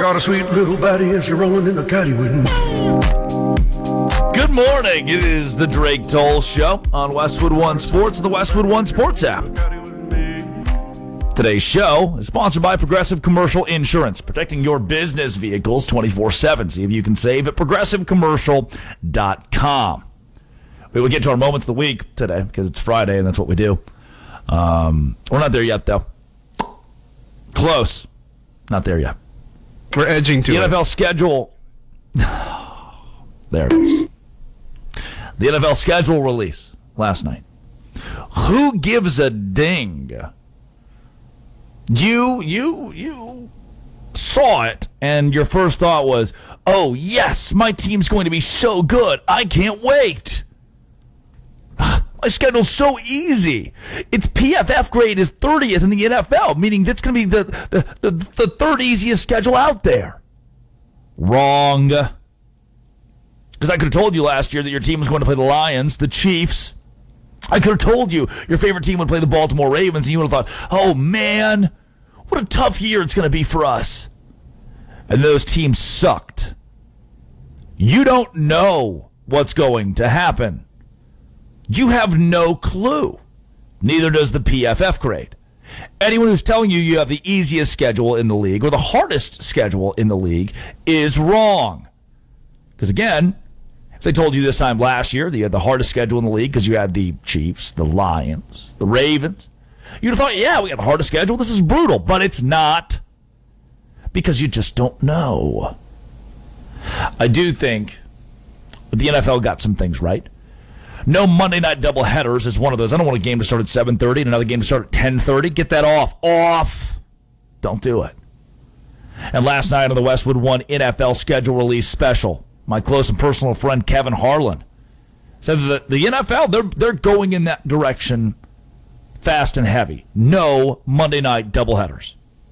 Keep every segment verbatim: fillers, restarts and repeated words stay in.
got a sweet little baddie and she's rolling in the caddy with me. Good morning. It is the Drake Toll Show on Westwood One Sports and the Westwood One Sports app. Today's show is sponsored by Progressive Commercial Insurance, protecting your business vehicles twenty-four seven. See if you can save at progressive commercial dot com. We will get to our moments of the week today because it's Friday and that's what we do. Um, we're not there yet, though. Close. Not there yet. We're edging to the it. N F L schedule. There it is. The N F L schedule release last night. Who gives a ding? You, you, you saw it, and your first thought was, oh, yes, my team's going to be so good. I can't wait. My schedule's so easy. Its P F F grade is thirtieth in the N F L, meaning that's going to be the, the, the, the third easiest schedule out there. Wrong. Because I could have told you last year that your team was going to play the Lions, the Chiefs. I could have told you your favorite team would play the Baltimore Ravens, and you would have thought, oh, man, what a tough year it's going to be for us. And those teams sucked. You don't know what's going to happen. You have no clue. Neither does the P F F grade. Anyone who's telling you you have the easiest schedule in the league or the hardest schedule in the league is wrong. Because, again, if they told you this time last year that you had the hardest schedule in the league because you had the Chiefs, the Lions, the Ravens, you'd have thought, yeah, we got the hardest schedule. This is brutal. But it's not, because you just don't know. I do think the N F L got some things right. No Monday night doubleheaders is one of those. I don't want a game to start at seven thirty and another game to start at ten thirty. Get that off. Off. Don't do it. And last night on the Westwood One N F L schedule release special, my close and personal friend Kevin Harlan said that the N F L, they're, they're going in that direction fast and heavy. No Monday night doubleheaders.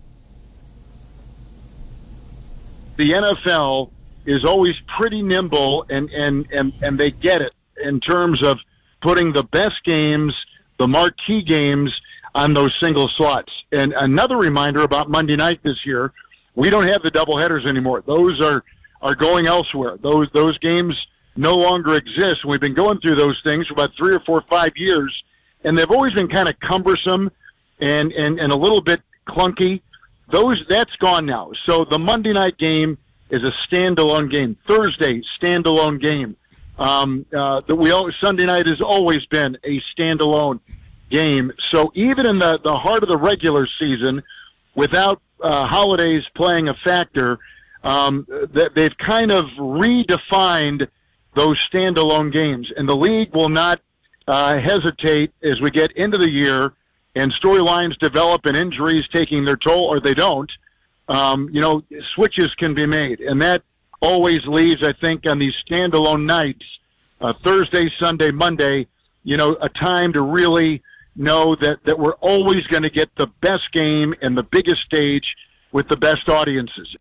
The N F L is always pretty nimble, and, and, and, and they get it in terms of putting the best games, the marquee games, on those single slots. And another reminder about Monday night this year, we don't have the doubleheaders anymore. Those are are going elsewhere. Those those games no longer exist. We've been going through those things for about three or four, five years, and they've always been kind of cumbersome and, and, and a little bit clunky. Those that's gone now. So the Monday night game is a standalone game. Thursday, standalone game. Um, uh, the, we always, Sunday night has always been a standalone game. So even in the, the heart of the regular season, without uh, holidays playing a factor, um, th- they've kind of redefined those standalone games. And the league will not uh, hesitate as we get into the year and storylines develop and injuries taking their toll, or they don't. Um, you know, switches can be made. And that always leaves, I think, on these standalone nights, uh, Thursday, Sunday, Monday, you know, a time to really know that, that we're always going to get the best game and the biggest stage with the best audiences.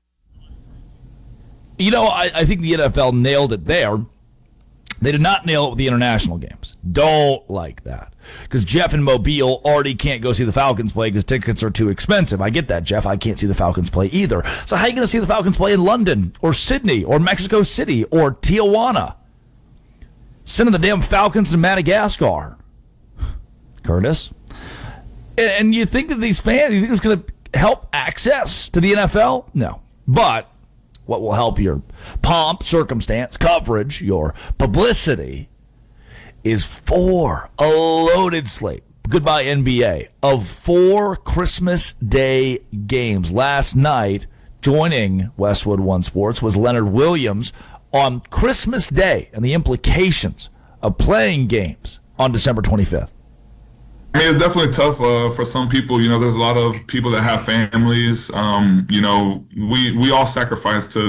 You know, I, I think the N F L nailed it there. They did not nail it with the international games. Don't like that. Because Jeff in Mobile already can't go see the Falcons play because tickets are too expensive. I get that, Jeff. I can't see the Falcons play either. So how are you going to see the Falcons play in London or Sydney or Mexico City or Tijuana? Sending the damn Falcons to Madagascar. Curtis. And, and you think that these fans, you think it's going to help access to the N F L? No. But what will help your pomp, circumstance, coverage, your publicity is four, a loaded slate, goodbye N B A, of four Christmas Day games. Last night, joining Westwood One Sports was Leonard Williams on Christmas Day and the implications of playing games on December twenty-fifth. I mean, it's definitely tough uh, for some people. You know, there's a lot of people that have families. Um, you know, we, we all sacrifice to